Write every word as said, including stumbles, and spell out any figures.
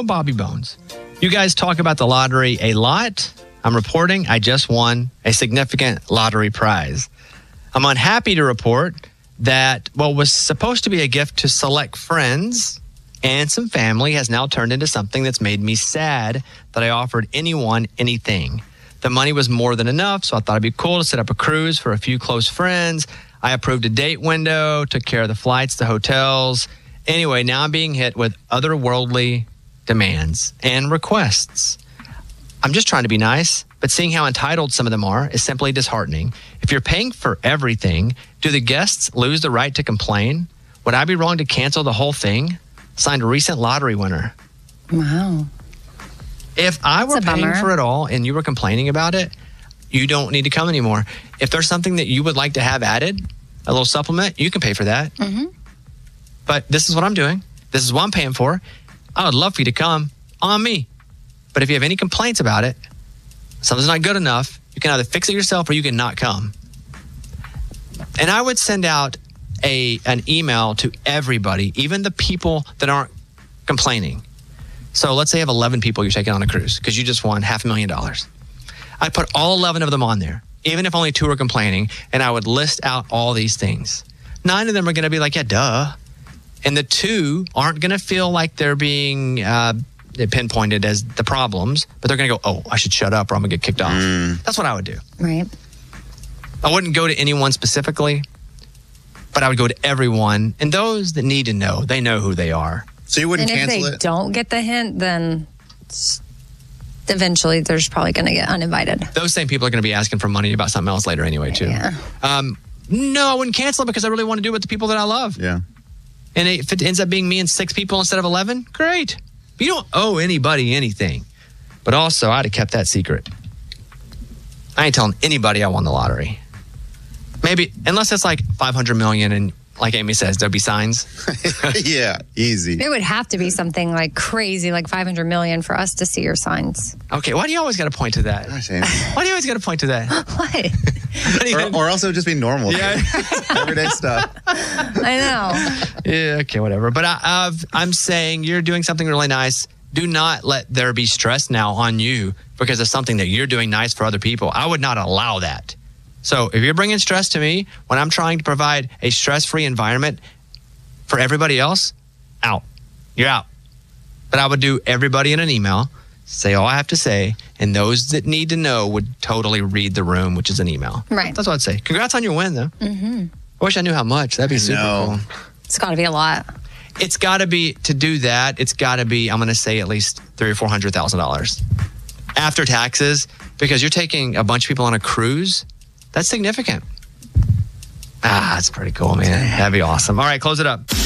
Bobby Bones. You guys talk about the lottery a lot. I'm reporting I just won a significant lottery prize. I'm unhappy to report that what was supposed to be a gift to select friends and some family has now turned into something that's made me sad that I offered anyone anything. The money was more than enough, so I thought it'd be cool to set up a cruise for a few close friends. I approved a date window, took care of the flights, the hotels. Anyway, now I'm being hit with otherworldly demands and requests. I'm just trying to be nice, but seeing how entitled some of them are is simply disheartening. If you're paying for everything, do the guests lose the right to complain? Would I be wrong to cancel the whole thing? Signed a recent lottery winner. Wow. If I were That's a paying bummer. for it all and you were complaining about it, you don't need to come anymore. If there's something that you would like to have added, a little supplement, you can pay for that. Mm-hmm. But this is what I'm doing. This is what I'm paying for. I would love for you to come on me. But if you have any complaints about it, something's not good enough, you can either fix it yourself or you can not come. And I would send out a an email to everybody, even the people that aren't complaining. So let's say you have eleven people you're taking on a cruise because you just won half a million dollars. I'd put all eleven of them on there, even if only two are complaining, and I would list out all these things. Nine of them are going to be like, yeah, duh. And the two aren't going to feel like they're being uh, pinpointed as the problems, but they're going to go, oh, I should shut up or I'm going to get kicked off. Mm. That's what I would do. Right. I wouldn't go to anyone specifically, but I would go to everyone. And those that need to know, they know who they are. So you wouldn't And if cancel they it? don't get the hint, then s- eventually they're just probably going to get uninvited. Those same people are going to be asking for money about something else later anyway, too. Yeah. Um, no, I wouldn't cancel it because I really want to do it with the people that I love. Yeah. And if it ends up being me and six people instead of eleven, great. But you don't owe anybody anything. But also, I'd have kept that secret. I ain't telling anybody I won the lottery. Maybe, unless it's like five hundred million and like Amy says, there'll be signs. Yeah, easy. It would have to be something like crazy, like five hundred million for us to see your signs. Okay, why do you always got to point to that? Gosh, Amy. Why do you always got to point to that? What? or, or also just be normal. Yeah. Everyday stuff. I know. Yeah, okay, whatever. But I, I've, I'm saying you're doing something really nice. Do not let there be stress now on you because of something that you're doing nice for other people. I would not allow that. So if you're bringing stress to me when I'm trying to provide a stress-free environment for everybody else, out. You're out. But I would do everybody in an email, say all I have to say, and those that need to know would totally read the room, which is an email. Right. That's what I'd say. Congrats on your win, though. Mm-hmm. I wish I knew how much. That'd be super know. cool. It's got to be a lot. It's got to be, to do that, it's got to be, I'm going to say at least three or four hundred thousand dollars after taxes, because you're taking a bunch of people on a cruise. That's significant. Ah, that's pretty cool, man. That'd be awesome. All right, close it up.